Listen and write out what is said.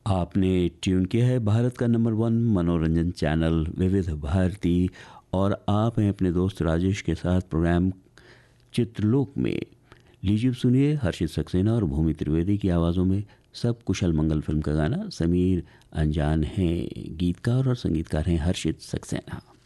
आपने ट्यून किया है भारत का नंबर वन मनोरंजन चैनल विविध भारती, और आप हैं अपने दोस्त राजेश के साथ प्रोग्राम चित्रलोक में। लीजिए सुनिए हर्षित सक्सेना और भूमि त्रिवेदी की आवाज़ों में सब कुशल मंगल फिल्म का गाना। समीर अनजान हैं गीतकार और संगीतकार हैं हर्षित सक्सेना।